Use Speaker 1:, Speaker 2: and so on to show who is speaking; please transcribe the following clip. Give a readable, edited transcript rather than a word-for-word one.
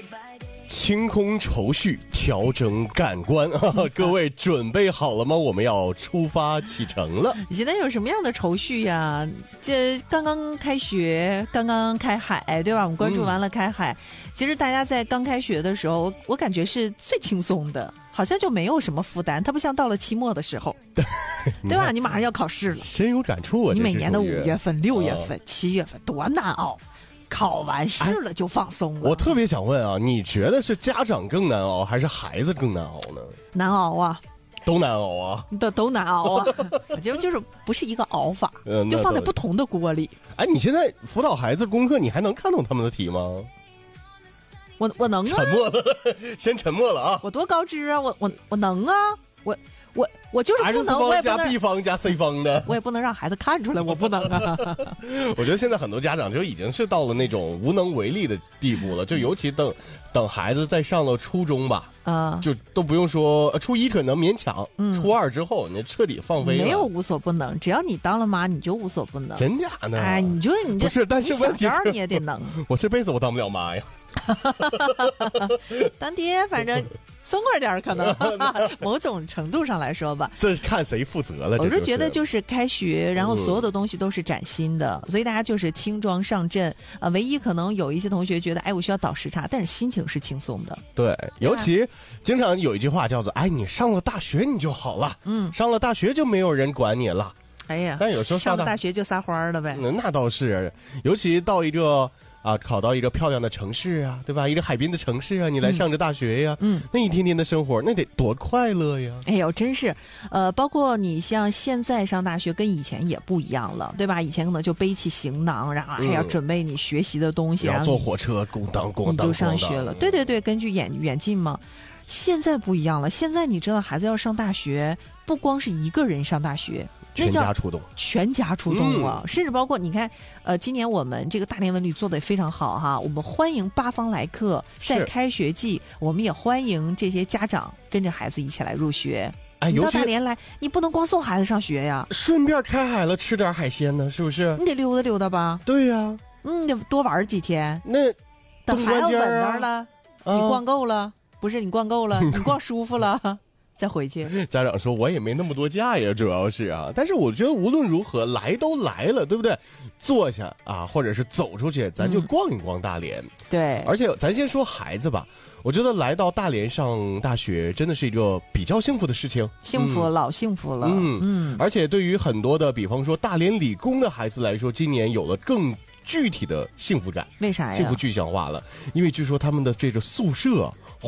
Speaker 1: 清空愁绪，调整感官各位准备好了吗？我们要出发启程了。
Speaker 2: 你现在有什么样的愁绪呀？这刚刚开学，刚刚开海，对吧？我们关注完了开海，其实大家在刚开学的时候，我感觉是最轻松的，好像就没有什么负担。它不像到了期末的时候，对吧？你马上要考试了，
Speaker 1: 深有感触啊！
Speaker 2: 你每年的5月份、6月份、7月份多难熬。考完试了就放松了。
Speaker 1: 我特别想问啊，你觉得是家长更难熬，还是孩子更难熬呢？
Speaker 2: 难熬啊，
Speaker 1: 都难熬啊，
Speaker 2: 都难熬啊。我觉得就是不是一个熬法，就放在不同的锅里。
Speaker 1: 哎，你现在辅导孩子功课，你还能看懂他们的题吗？
Speaker 2: 我能啊。
Speaker 1: 沉默了，先沉默了啊。
Speaker 2: 我多高知啊，我能啊，我就是不能，我也不能
Speaker 1: 加 B 方加 C 方的，
Speaker 2: 我也不能让孩子看出来我不能啊。
Speaker 1: 我觉得现在很多家长就已经是到了那种无能为力的地步了，就尤其等孩子再上了初中吧，就都不用说初一可能勉强，初二之后你彻底放飞了。
Speaker 2: 没有无所不能，只要你当了妈，你就无所不能。
Speaker 1: 真假的？
Speaker 2: 哎，你
Speaker 1: 不是，但是问题
Speaker 2: 是你也得能。
Speaker 1: 我这辈子我当不了妈呀。
Speaker 2: 当爹反正松快点可能某种程度上来说吧，
Speaker 1: 这是看谁负责了。
Speaker 2: 我是觉得就是开学，然后所有的东西都是崭新的，所以大家就是轻装上阵唯一可能有一些同学觉得我需要倒时差，但是心情是轻松的。
Speaker 1: 对，尤其经常有一句话叫做你上了大学你就好了，上了大学就没有人管你了。哎呀，但有时候
Speaker 2: 上了大学就撒欢了呗。
Speaker 1: 那倒是，尤其到一个考到一个漂亮的城市啊，对吧？一个海滨的城市啊，你来上着大学呀，那一天天的生活，那得多快乐呀！
Speaker 2: 哎呦，真是，包括你像现在上大学跟以前也不一样了，对吧？以前可能就背起行囊，然后还要准备你学习的东西，
Speaker 1: 然后坐火车咣当咣当，
Speaker 2: 你就上学了。对对对，根据远近嘛。现在不一样了，现在你知道孩子要上大学，不光是一个人上大学。
Speaker 1: 全家出动，
Speaker 2: 全家出动啊！甚至包括你看，今年我们这个大连文旅做的也非常好哈。我们欢迎8方来客，在开学季，我们也欢迎这些家长跟着孩子一起来入学。你到大连来，你不能光送孩子上学呀，
Speaker 1: 顺便开海了，吃点海鲜呢，是不是？
Speaker 2: 你得溜达溜达吧？
Speaker 1: 对呀，
Speaker 2: 你得多玩几天。
Speaker 1: 那
Speaker 2: 等孩子稳那儿了，你逛够了，不是你逛够了，你逛舒服了。再回去，
Speaker 1: 家长说我也没那么多假呀，主要是但是我觉得无论如何来都来了，对不对？坐下或者是走出去，咱就逛一逛大连。
Speaker 2: 对，
Speaker 1: 而且咱先说孩子吧，我觉得来到大连上大学真的是一个比较幸福的事情，
Speaker 2: 幸福老幸福了。
Speaker 1: 而且对于很多的，比方说大连理工的孩子来说，今年有了更具体的幸福感。
Speaker 2: 为啥呀？
Speaker 1: 幸福具象化了，因为据说他们的这个宿舍